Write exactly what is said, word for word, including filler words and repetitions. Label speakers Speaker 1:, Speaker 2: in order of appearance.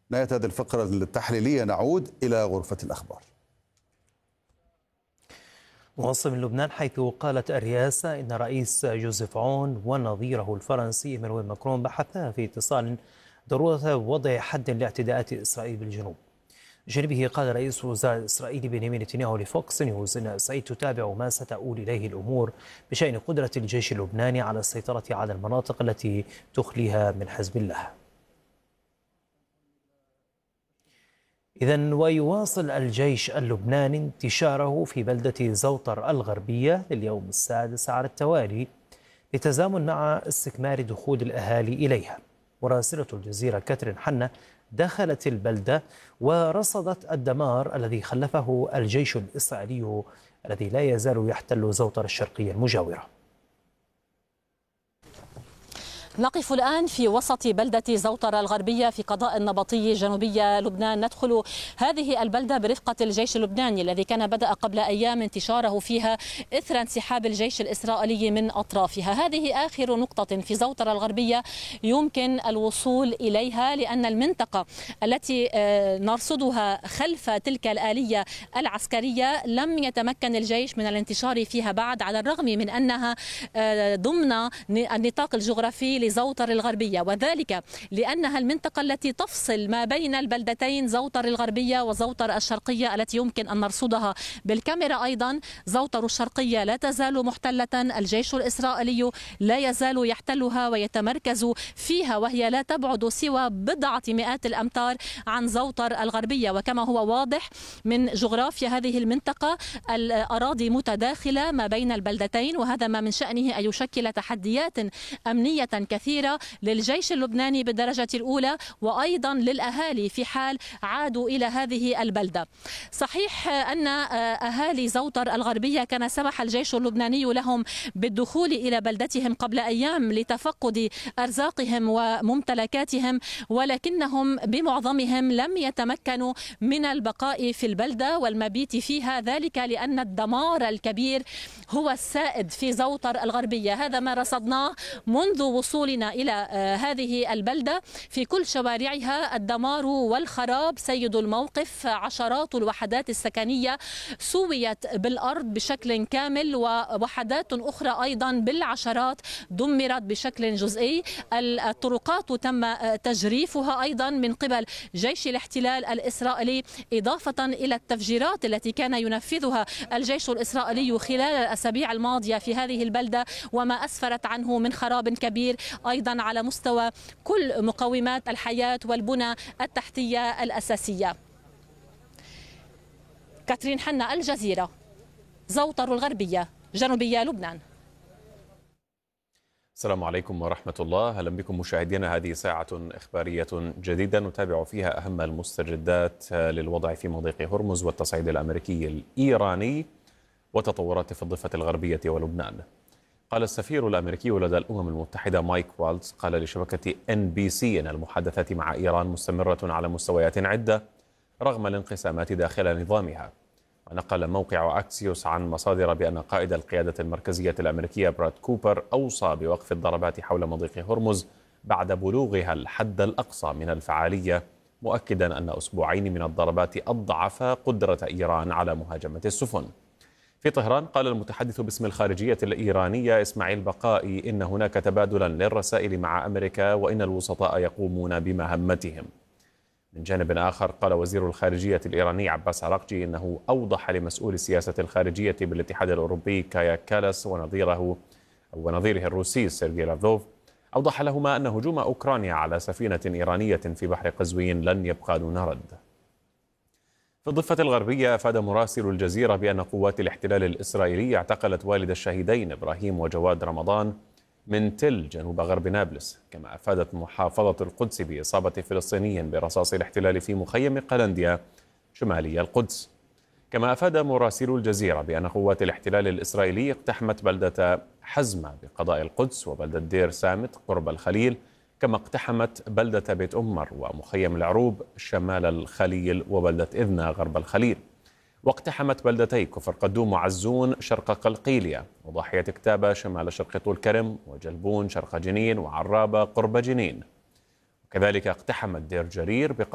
Speaker 1: نهاية هذه الفقرة التحليلية نعود إلى غرفة الأخبار.
Speaker 2: نواصل من لبنان، حيث قالت الرئاسة إن رئيس جوزيف عون ونظيره الفرنسي إيمانويل ماكرون بحثا في اتصال ضرورة وضع حد لاعتداءات إسرائيل بالجنوب. جانبه قال رئيس الوزراء الإسرائيلي بنيامين نتنياهو لفوكس نيوز إن إسرائيل تتابع ما ستؤول إليه الأمور بشأن قدرة الجيش اللبناني على السيطرة على المناطق التي تخليها من حزب الله. إذن ويواصل الجيش اللبناني انتشاره في بلدة زوطر الغربية لليوم السادس على التوالي بالتزامن مع استكمال دخول الأهالي إليها. مراسلة الجزيرة كاترين حنا دخلت البلدة ورصدت الدمار الذي خلفه الجيش الإسرائيلي الذي لا يزال يحتل زوطر الشرقية المجاورة.
Speaker 3: نقف الآن في وسط بلدة زوطر الغربية في قضاء النبطي جنوبي لبنان. ندخل هذه البلدة برفقة الجيش اللبناني الذي كان بدأ قبل أيام انتشاره فيها إثر انسحاب الجيش الإسرائيلي من أطرافها. هذه آخر نقطة في زوطر الغربية يمكن الوصول إليها، لأن المنطقة التي نرصدها خلف تلك الآلية العسكرية لم يتمكن الجيش من الانتشار فيها بعد، على الرغم من أنها ضمن النطاق الجغرافي لزوطر الغربية، وذلك لأنها المنطقة التي تفصل ما بين البلدتين زوطر الغربية وزوطر الشرقية التي يمكن أن نرصدها بالكاميرا. أيضا زوطر الشرقية لا تزال محتلة، الجيش الإسرائيلي لا يزال يحتلها ويتمركز فيها، وهي لا تبعد سوى بضعة مئات الأمتار عن زوطر الغربية. وكما هو واضح من جغرافيا هذه المنطقة، الأراضي متداخلة ما بين البلدتين، وهذا ما من شأنه أن يشكل تحديات أمنية كثيرة للجيش اللبناني بالدرجة الأولى، وأيضا للأهالي في حال عادوا إلى هذه البلدة. صحيح أن أهالي زوطر الغربية كان سمح الجيش اللبناني لهم بالدخول إلى بلدتهم قبل أيام لتفقد أرزاقهم وممتلكاتهم، ولكنهم بمعظمهم لم يتمكنوا من البقاء في البلدة والمبيت فيها، ذلك لأن الدمار الكبير هو السائد في زوطر الغربية. هذا ما رصدناه منذ وصولنا إلى هذه البلدة. في كل شوارعها الدمار والخراب سيد الموقف. عشرات الوحدات السكنية سويت بالأرض بشكل كامل، ووحدات أخرى أيضا بالعشرات دمرت بشكل جزئي. الطرقات تم تجريفها أيضا من قبل جيش الاحتلال الإسرائيلي، إضافة إلى التفجيرات التي كان ينفذها الجيش الإسرائيلي خلال الأسابيع الماضية في هذه البلدة، وما أسفرت عنه من خراب كبير أيضا على مستوى كل مقومات الحياة والبنى التحتية الأساسية. كاترين حنا، الجزيرة، زوطر الغربية، جنوبية لبنان.
Speaker 4: السلام عليكم ورحمة الله. أهلا بكم مشاهدينا. هذه ساعة إخبارية جديدة نتابع فيها أهم المستجدات للوضع في مضيق هرمز والتصعيد الأمريكي الإيراني وتطورات في الضفة الغربية ولبنان. قال السفير الأمريكي لدى الأمم المتحدة مايك والتز قال لشبكة إن بي سي أن المحادثات مع إيران مستمرة على مستويات عدة رغم الانقسامات داخل نظامها. ونقل موقع أكسيوس عن مصادر بأن قائد القيادة المركزية الأمريكية براد كوبر أوصى بوقف الضربات حول مضيق هرمز بعد بلوغها الحد الأقصى من الفعالية، مؤكدا أن أسبوعين من الضربات أضعف قدرة إيران على مهاجمة السفن. في طهران قال المتحدث باسم الخارجية الإيرانية إسماعيل بقائي إن هناك تبادلا للرسائل مع أمريكا وإن الوسطاء يقومون بمهمتهم. من جانب آخر قال وزير الخارجية الإيراني عباس عراقجي إنه أوضح لمسؤول السياسة الخارجية بالاتحاد الأوروبي كايا كالاس ونظيره ونظيره الروسي سيرجي لافروف، أوضح لهما أن هجوم أوكرانيا على سفينة إيرانية في بحر قزوين لن يبقى دون رد. في الضفة الغربية أفاد مراسل الجزيرة بأن قوات الاحتلال الإسرائيلي اعتقلت والد الشهيدين إبراهيم وجواد رمضان من تل جنوب غرب نابلس. كما أفادت محافظة القدس بإصابة فلسطيني برصاص الاحتلال في مخيم قلنديا شمالي القدس. كما أفاد مراسل الجزيرة بأن قوات الاحتلال الإسرائيلي اقتحمت بلدة حزمة بقضاء القدس وبلدة دير سامت قرب الخليل، كما اقتحمت بلدة بيت أمر ومخيم العروب شمال الخليل وبلدة إذنا غرب الخليل، واقتحمت بلدتي كفر قدوم وعزون شرق قلقيلية وضاحية كتابة شمال شرق طول كرم وجلبون شرق جنين وعرابة قرب جنين. وكذلك اقتحمت دير جرير